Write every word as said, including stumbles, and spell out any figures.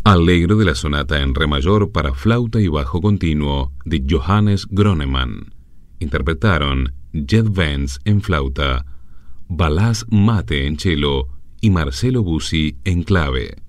Allegro de la sonata en re mayor para flauta y bajo continuo de Johannes Gronemann. Interpretaron Jet Vance en flauta, Balázs Mate en cello y Marcelo Busi en clave.